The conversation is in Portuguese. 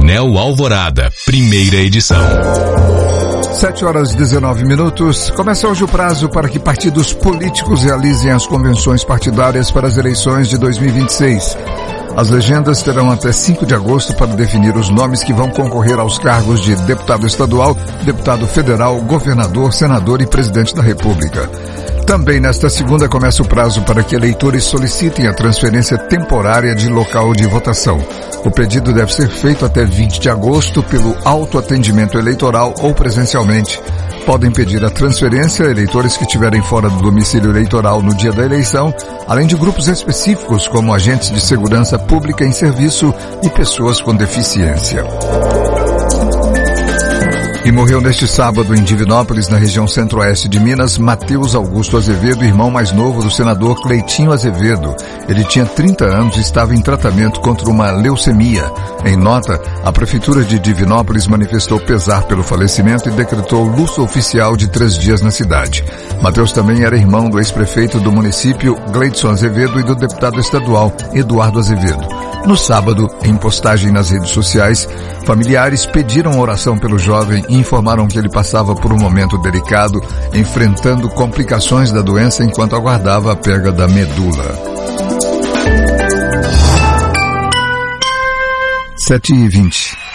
Painel Alvorada, primeira edição. 7h19. Começa hoje o prazo para que partidos políticos realizem as convenções partidárias para as eleições de 2026. As legendas terão até 5 de agosto para definir os nomes que vão concorrer aos cargos de deputado estadual, deputado federal, governador, senador e presidente da República. Também nesta segunda começa o prazo para que eleitores solicitem a transferência temporária de local de votação. O pedido deve ser feito até 20 de agosto pelo autoatendimento eleitoral ou presencialmente. Podem pedir a transferência eleitores que estiverem fora do domicílio eleitoral no dia da eleição, além de grupos específicos como agentes de segurança pública em serviço e pessoas com deficiência. E morreu neste sábado em Divinópolis, na região centro-oeste de Minas, Matheus Augusto Azevedo, irmão mais novo do senador Cleitinho Azevedo. Ele tinha 30 anos e estava em tratamento contra uma leucemia. Em nota, a Prefeitura de Divinópolis manifestou pesar pelo falecimento e decretou luto oficial de 3 dias na cidade. Matheus também era irmão do ex-prefeito do município, Gleidson Azevedo, e do deputado estadual, Eduardo Azevedo. No sábado, em postagem nas redes sociais, familiares pediram oração pelo jovem e informaram que ele passava por um momento delicado, enfrentando complicações da doença enquanto aguardava a perda da medula. 7h20.